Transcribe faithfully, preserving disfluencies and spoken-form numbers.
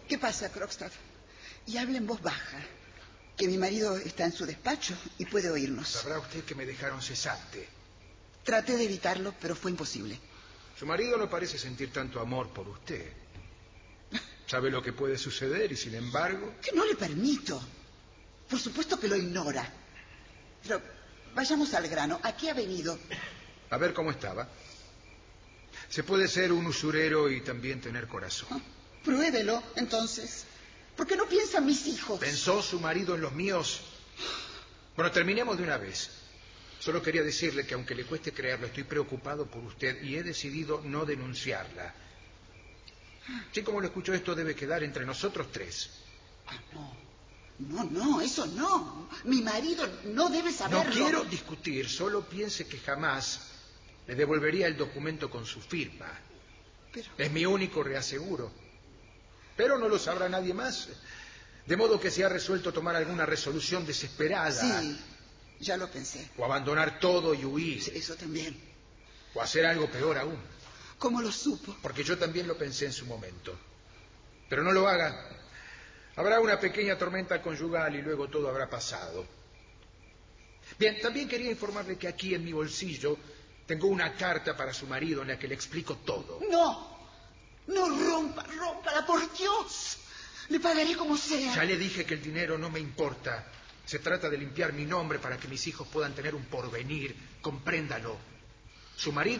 ¿Qué pasa, Krogstad? Y habla en voz baja, que mi marido está en su despacho y puede oírnos. Sabrá usted que me dejaron cesante. Traté de evitarlo, pero fue imposible. Su marido no parece sentir tanto amor por usted. Sabe lo que puede suceder y, sin embargo... Que no le permito. Por supuesto que lo ignora. Pero vayamos al grano. ¿A qué ha venido? A ver cómo estaba. Se puede ser un usurero y también tener corazón. Ah, pruébelo, entonces. ¿Por qué no piensa en mis hijos? ¿Pensó su marido en los míos? Bueno, terminemos de una vez. Solo quería decirle que, aunque le cueste creerlo, estoy preocupado por usted y he decidido no denunciarla. Sí, como lo escucho, esto debe quedar entre nosotros tres. Ah, no. No, no, eso no. Mi marido no debe saberlo. No quiero discutir, solo piense que jamás le devolvería el documento con su firma. Pero... Es mi único reaseguro. Pero no lo sabrá nadie más. De modo que se ha resuelto tomar alguna resolución desesperada. Sí, ya lo pensé. O abandonar todo y huir. Sí, eso también. O hacer algo peor aún. ¿Cómo lo supo? Porque yo también lo pensé en su momento. Pero no lo haga. Habrá una pequeña tormenta conyugal y luego todo habrá pasado. Bien, también quería informarle que aquí en mi bolsillo tengo una carta para su marido en la que le explico todo. No, no rompa, rómpala, por Dios. Le pagaré como sea. Ya le dije que el dinero no me importa. Se trata de limpiar mi nombre para que mis hijos puedan tener un porvenir. Compréndalo. Su marido